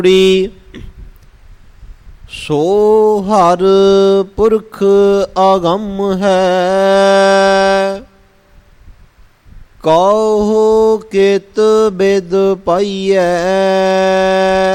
ਸੋ ਹਰ ਪੁਰਖ ਆਗਮ ਹੈ, ਕਹੋ ਕਿਤ ਬਿਦ ਪਾਈਐ।